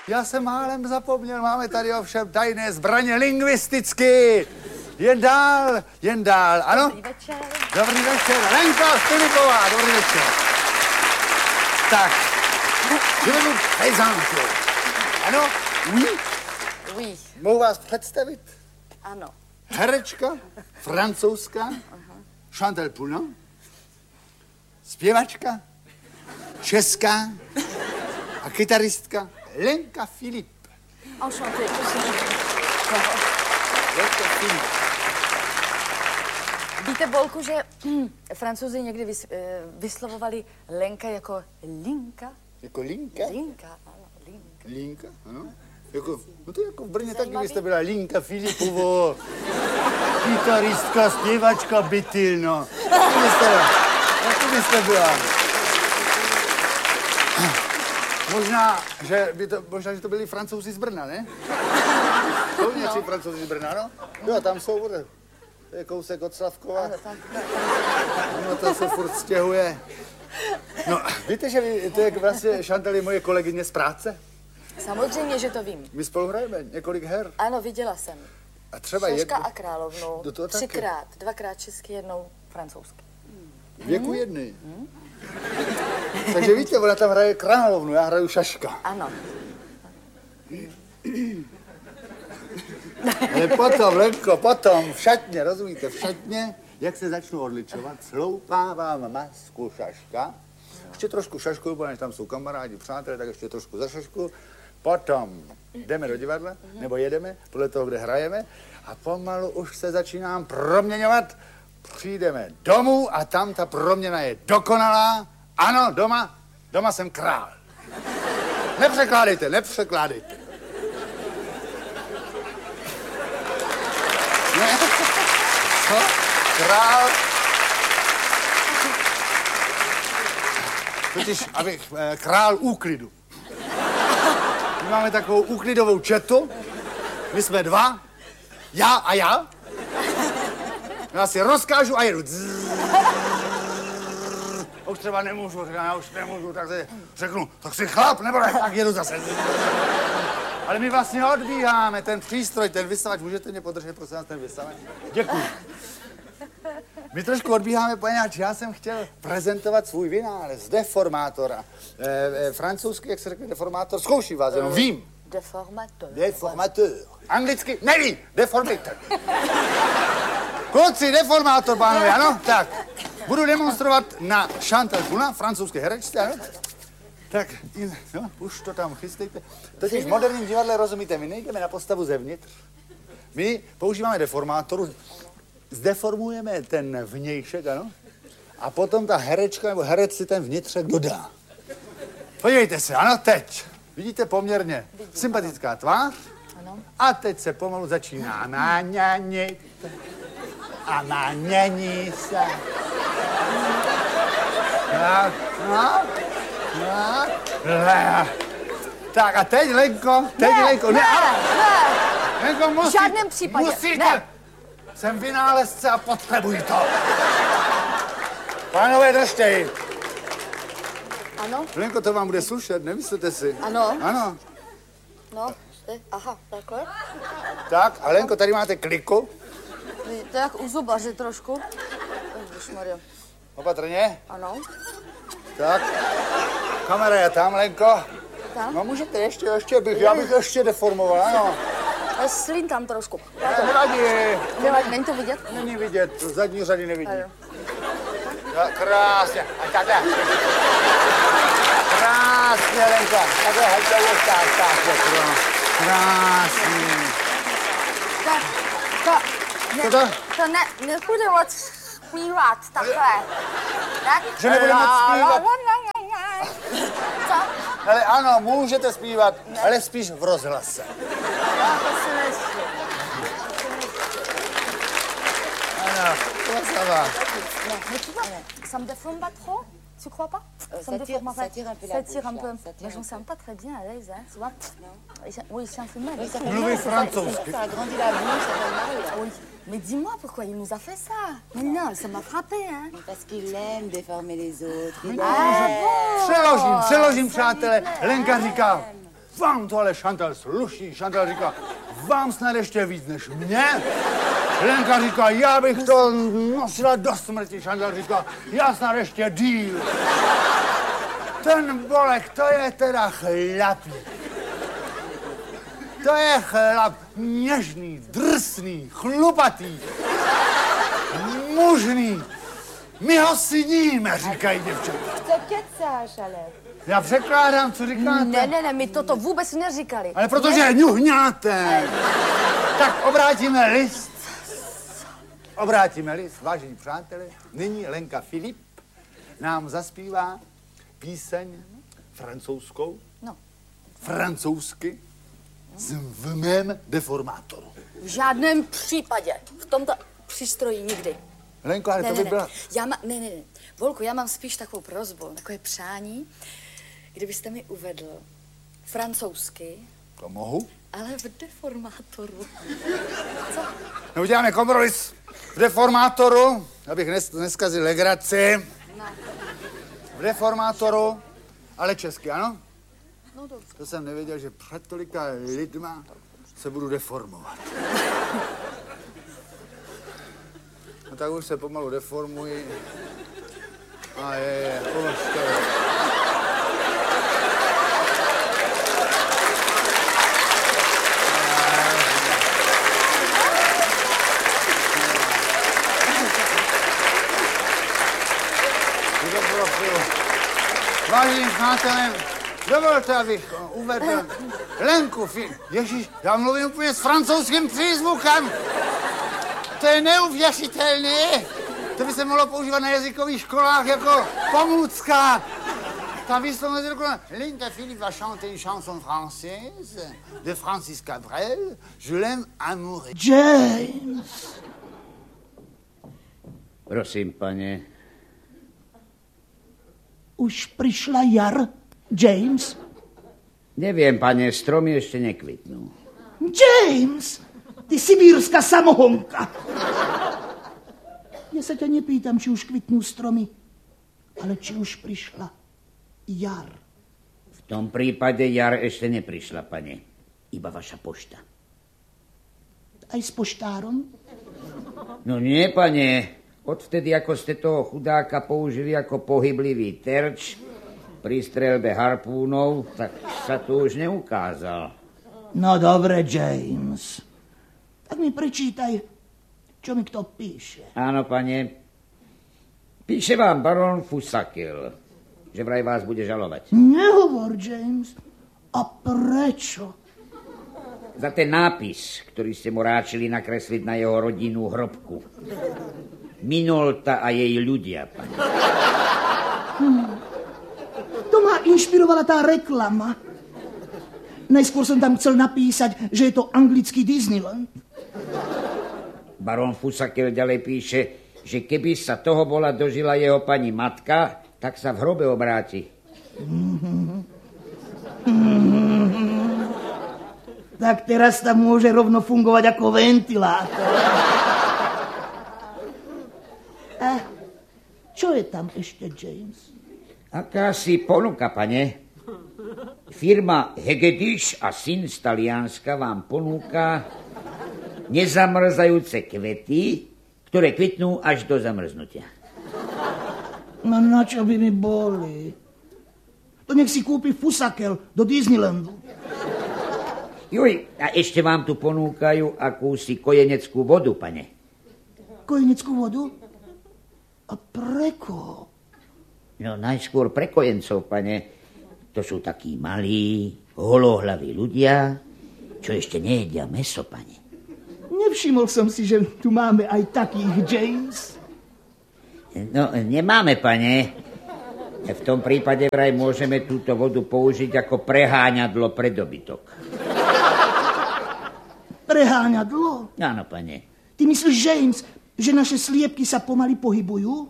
Já jsem málem zapomněl, máme tady ovšem tajné zbraně lingvisticky. Jen dál, ano? Dobrý večer. Dobrý večer, Lenka Filipová, dobrý večer. Tak, jdeme pejzánku. Ano? Oui? Oui. Mohu vás představit? Ano. Herečka, francouzská, Chantal Poulin, zpěvačka, česká a kytaristka Lenka Filip. Enchanté. Lenka Filip. Víte, Bolku, že Francouzi někdy vyslovovali Lenka jako Linka? Jako Linka? Linka, ano, Linka. Linka, ano. Jako, no to jako v Brně taky Zajímavý. byste byla Linka Filipovo, kytaristka, zpěvačka, bytyl, no. To byste byla. Možná, že to byli Francouzi z Brna, ne? Jsou nějací Francouzi z Brna, no? Jo, tam jsou, to je kousek od Slavkova. Ano, tam. No, to se furt stěhuje. No, víte, že to je vlastně Chantal moje kolegyně z práce? Samozřejmě, že to vím. My spolu hrajeme několik her. Ano, viděla jsem. A třeba Šaška a královnu. Do toho taky. 3krát, 2krát česky, 1 francouzsky. Věku jedny. Takže víte, ona tam hraje královnu, já hraju Šaška. Ano. Ale potom, Lenko, potom v šatně, rozumíte, v šatně, jak se začnu odličovat, sloupávám masku Šaška, ještě trošku šašku, protože tam jsou kamarádi, přátelé, tak ještě trošku za šašku, potom jdeme do divadla, nebo jedeme, podle toho, kde hrajeme, a pomalu už se začínám proměňovat, přijdeme domů a tam ta proměna je dokonalá, ano, doma jsem král. Nepřekládejte. Ne? Co? Král? Totiž, abych král úklidu. My máme takovou úklidovou četu, my jsme 2, já a já. Já si rozkážu a jedu. Už třeba nemůžu, tak řeknu, tak si chlap, nebo ne, tak jedu zase. Ale my vlastně odbíháme, ten přístroj, ten vysavač, můžete mě podržet, prosím vás, ten vysavač? Děkuji. My trošku odbíháme, poněvadž já jsem chtěl prezentovat svůj vynález, deformátora. Francouzsky, jak se řekne deformátor, zkouším vás, jenom vím. Deformateur. Anglicky nevím, deformator. Kluci, deformátor, pánové, ano? Tak, budu demonstrovat na Chantal Poulin, francouzské herečce, ano? Tak, no, už to tam chystejte. Totiž v moderním divadle, rozumíte, my nejdeme na postavu zevnitř. My používáme deformátoru, zdeformujeme ten vnějšek, ano? A potom ta herečka nebo herec si ten vnitřek dodá. Podívejte se, ano, teď. Vidíte poměrně sympatická tvář. Ano. A teď se pomalu začíná naňanit. A naňaní se. Tak, no. Tak a teď, Lenko, ne. Lenko, musí, v žádném případě, musíte. ne. Jsem vynálezce a potřebuji to. Pánové, držte ji. Ano? Lenko, to vám bude slušet, nemyslete si? Ano. Ano. No, aha, takhle. Tak, a Lenko, tady máte kliku. To je jak u zubaře trošku. Ježišmarja. Opatrně. Ano. Tak. Kamera je tam, Lenko. Tam? No můžete já bych ještě deformoval, ano. Slín tam trošku. Nevadí. Není to vidět? Není vidět, zadní řady nevidí. Ano. Tak, krásně. A takhle. Krásně, Lenka. Takhle, tak. Krásně. To nepůjde moc zpívat takhle. Tak? Že nebude moc zpívat? Co? Ale ano, můžete zpívat, ale spíš v rozhlase. To si myslím. Ano, to va. Mais tu vois, ça me déforme pas trop? Tu crois pas? Ça me déforme pas. Ça tire un peu la Ça tire un bouche, peu. là. Ça tire Mais je me sens pas très bien à l'aise, hein, tu vois? Oui, je suis un peu mal. Oui, ça fait Mluvez mal, c'est francouzsky. ça agrandit la bouche, ça fait mal. Là. Oui. Mais dis-moi pourquoi il nous a fait ça? Mais non, ça m'a frappé, hein? Parce qu'il aime déformer les autres. Přeložím, přátelé. Lenka říká, vám to ale Chantal sluší. Chantal říká, vám snad ještě víc než mě. Lenka říká, já bych to nosila do smrti. Chantal říká, já snad ještě díl. Ten Bolek, to je teda chlapík. To je chlap něžný, drsný, chlupatý, mužný. My ho syníme, říkají děvčata. Co kecáš, ale? Já překládám, co říkáte. Ne, my toto vůbec neříkali. Ale protože ňuhňáte. Tak obrátíme list. Obrátíme list, vážení přátelé. Nyní Lenka Filip nám zaspívá píseň francouzskou. No. Francouzsky v mém deformátoru. V žádném případě. V tomto přístroji nikdy. Lenko, ale to by byla... Ne. Volku, já mám spíš takovou prosbu, takové přání, kdybyste mi uvedl francouzsky. To mohu. Ale v deformátoru. Co? No, uděláme kompromis v deformátoru, abych neskazil legraci. No. V deformátoru, ale česky, ano? No dobře. To jsem nevěděl, že před tolika lidma se budu deformovat. No tak už se pomalu deformuji. A položte. Vážení přátelé, dovolte, abych uvedl Lenku. Ježíš, já mluvím úplně s francouzským přízvukem. To je neuvěřitelné. To by se mohlo používat na jazykových školách jako pomůcka. Tam výslovnost je dokonalá. Lenka Philippe va chanter une chanson française de Francis Cabrel. Je l'aime amour. James. Prosím, pane. Už prišla jar, James? Neviem, pane, stromy ešte nekvitnú. James! Ty sibírska samohonka. Ja sa ťa nepýtam, či už kvitnú stromy, ale či už prišla jar. V tom prípade jar ešte neprišla, pane. Iba vaša pošta. Aj s poštárom? No nie, pane. Odvtedy, ako ste toho chudáka použili ako pohyblivý terč pri streľbe harpúnov, tak sa tu už neukázal. No dobre, James. Tak mi prečítaj, čo mi kto píše. Áno, pane. Píše vám baron Fusakil, že vraj vás bude žalovať. Nehovor, James. A prečo? Za ten nápis, ktorý ste mu ráčili nakresliť na jeho rodinnú hrobku. Minolta a jej ľudia, pane. To ma inšpirovala tá reklama. Najskôr som tam chcel napísať, že je to anglický Disneyland. Baron Fusakil ďalej píše, že keby sa toho bola dožila jeho pani matka, tak sa v hrobe obráti. Tak teraz tam môže rovno fungovať ako ventilátor. A čo je tam ešte, James? Akási ponuka, pane. Firma Hegedüš a syn z Talianska vám ponúka nezamrzajúce kvety, ktoré kvitnú až do zamrznutia. No na čo by mi boli? To nech si kúpi Fusakel do Disneylandu. Juj, a ešte vám tu ponúkajú akúsi kojeneckú vodu, pane. Kojeneckú vodu? A pre koho? No najskôr pre kojencov, pane. To sú takí malí, holohlaví ľudia, čo ešte nejedia mäso, pane. Nevšimol som si, že tu máme aj takých, James. No, nemáme, pane. V tom prípade vraj môžeme túto vodu použiť ako preháňadlo pre dobytok. Preháňadlo? Áno, pane. Ty myslíš, James, že naše sliepky sa pomaly pohybujú?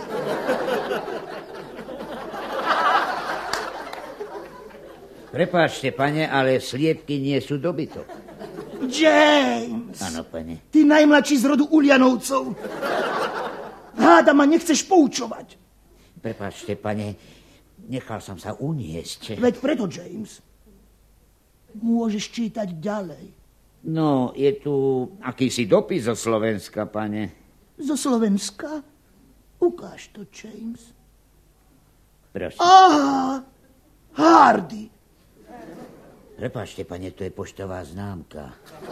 Prepáčte, pane, ale sliepky nie sú dobytok. James! Áno, pane. Ty najmladší z rodu Ulianovcov. Háda ma nechceš poučovať. Prepáčte, pane, nechal som sa uniesť. Veď preto, James. Môžeš čítať ďalej. No, je tu akýsi dopis zo Slovenska, pane. Zo Slovenska? Ukáž to, James. Prosím. Aha, Hardy. Prepáčte, pane, to je poštová známka.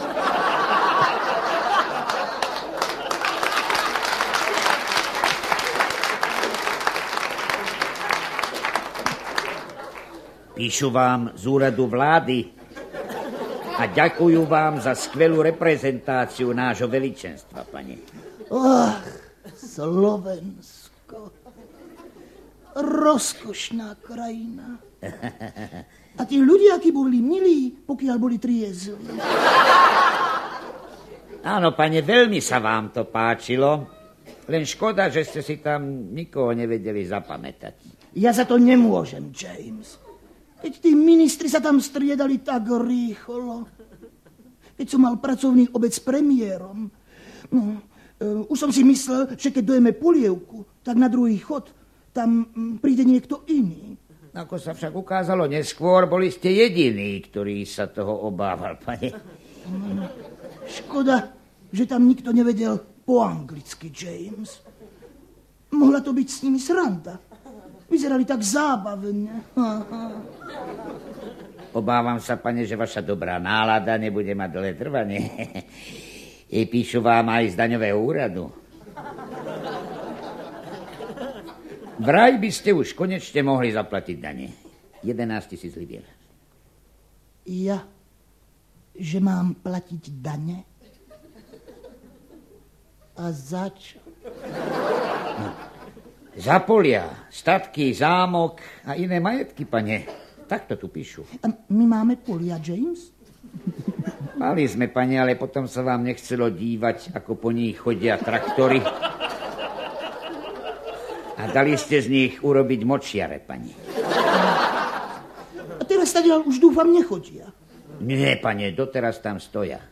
Píšu vám z úradu vlády a ďakujú vám za skvelú reprezentáciu nášho veličenstva, pane. Ach, Slovensko. Rozkošná krajina. A tí ľudia, akí boli milí, pokiaľ boli triezli. Áno, pane, veľmi sa vám to páčilo. Len škoda, že ste si tam nikoho nevedeli zapamätať. Ja za to nemôžem, James. Keď tí ministri sa tam striedali tak rýchlo. Keď som mal pracovný obed s premiérom. No, už som si myslel, že keď dojeme polievku, tak na druhý chod tam príde niekto iný. Ako sa však ukázalo neskôr, boli ste jediní, ktorý sa toho obával, pane. Škoda, že tam nikto nevedel po anglicky, James. Mohla to byť s nimi sranda. Vyzerali tak zábavne. Obávam sa, pane, že vaša dobrá nálada nebude mať dlhé trvanie. Píšu vám aj z daňového úradu. Vraj by ste už konečne mohli zaplatiť dane. 11 000 libier. Ja? Že mám platiť dane? A za čo? Za polia, statky, zámok a iné majetky, pane. Tak to tu píšu. A my máme polia, James? Mali sme, pane, ale potom sa vám nechcelo dívať, ako po nich chodia traktory. A dali ste z nich urobiť močiare, pani. A teraz tadiaľ už dúfam nechodia. Nie, pane, doteraz tam stoja.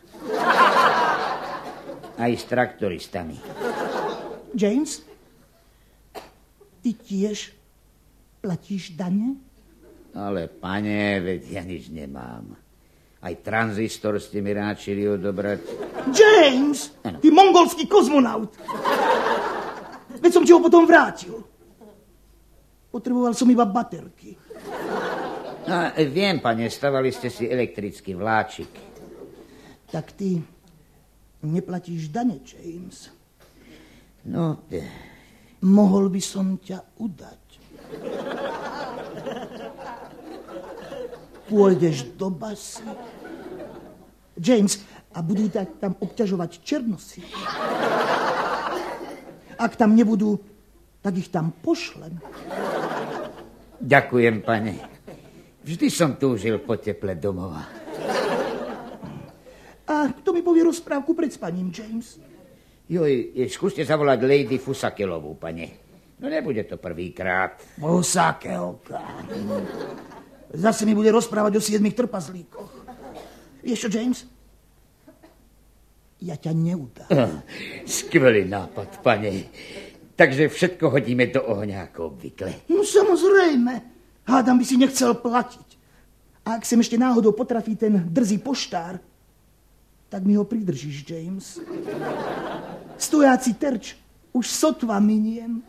Aj s traktoristami. James, ty tiež platíš dane? Ale, pane, veď ja nič nemám. Aj tranzistor ste mi ráčili odobrať. James, ty mongolský kozmonaut. Veď som ti ho potom vrátil. Potreboval som iba baterky. No, viem, pane, stavali ste si elektrický vláčik. Tak ty neplatíš dane, James. No, mohol by som ťa udať. Pôjdeš do basy. James, a budú tak tam obťažovať černosy. Ak tam nebudú, tak ich tam pošlem. Ďakujem, pane. Vždy som túžil po teple domova. A kto mi povie rozprávku pred spaním, James? Joj, skúste zavolať Lady Fusakelovú, pane. No nebude to prvýkrát. Fusakelka. Zase mi bude rozprávať o 7 trpazlíkoch. Vieš čo, James? Ja ťa neudám. Skvelý nápad, pane. Takže všetko hodíme do ohňa, ako obvykle. No samozrejme. Hádam by si nechcel platiť. A ak sem ešte náhodou potrafí ten drzý poštár, tak mi ho pridržíš, James. Stojáci terč už sotva miniem.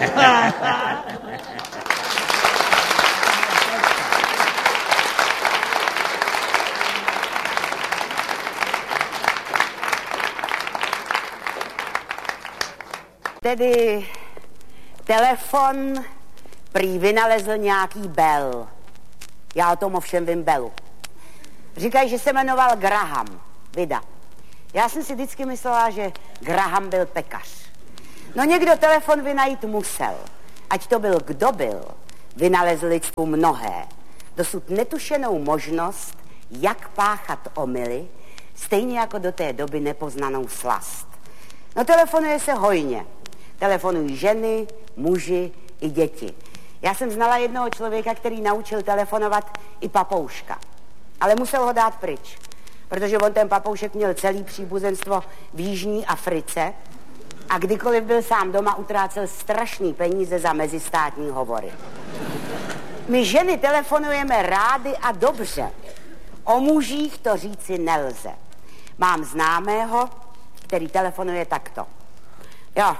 Tedy telefon prý vynalezl nějaký Bell. Já o tom ovšem vím Bellu. Říkají, že se jmenoval Graham. Vida. Já jsem si vždycky myslela, že Graham byl pekař. No někdo telefon vynajít musel. Ať to byl kdo byl, vynalezl lidstvu mnohé. Dosud netušenou možnost, jak páchat omyly, stejně jako do té doby nepoznanou slast. No telefonuje se hojně. Telefonují ženy, muži i děti. Já jsem znala jednoho člověka, který naučil telefonovat i papouška. Ale musel ho dát pryč, protože on ten papoušek měl celý příbuzenstvo v Jižní Africe a kdykoliv byl sám doma, utrácel strašný peníze za mezistátní hovory. My ženy telefonujeme rády a dobře, O mužích to říci nelze. Mám známého, který telefonuje takto. Jo.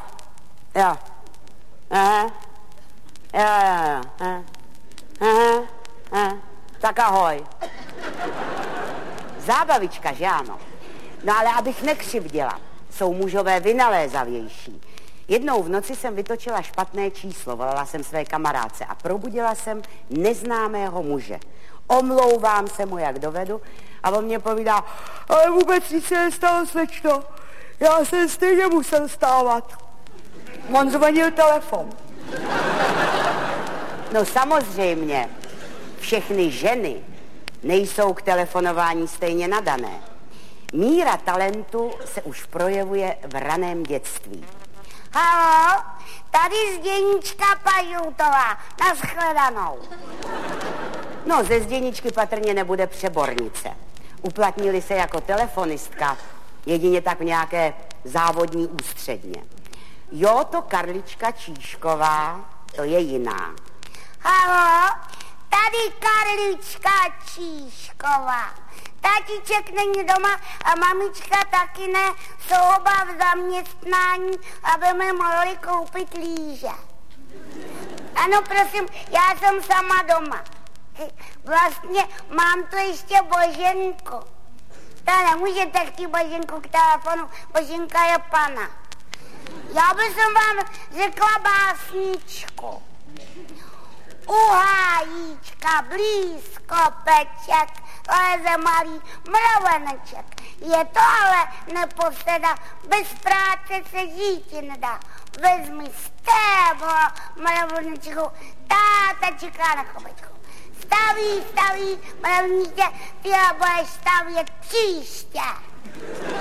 Aha. Tak ahoj. Zábavička, že ano? No ale abych nekřivděla, jsou mužové vynalézavější. Jednou v noci jsem vytočila špatné číslo, volala jsem své kamarádce a probudila jsem neznámého muže. Omlouvám se mu, jak dovedu, a on mě povídá, ale vůbec nic se nestalo, slečno. Já jsem stejně musel stávat. On zvonil telefon. No samozřejmě, všechny ženy nejsou k telefonování stejně nadané. Míra talentu se už projevuje v raném dětství. Haló, tady Zděníčka Pažoutová, nashledanou. No, ze Zděničky patrně nebude přebornice. Uplatnili se jako telefonistka, jedině tak v nějaké závodní ústředně. Jo, to Karlička Číšková, to je jiná. Haló, tady Karlička Číšková. Tatíček není doma a mamička taky ne, jsou oba v zaměstnání, aby mi mohli koupit líže. Ano, prosím, já jsem sama doma. Vlastně mám tu ještě Boženku. Ta nemůžete chtít Boženku k telefonu, Boženka je pana. Já bych vám řekla básničku. U hájíčka blízko peček leze malý mraveneček. Je to ale neposeda, bez práce se žíti nedá. Vezmi stéblo mravenečku, táta čeká na chovečku. Staví, mravníče, ty budeš stavět příště.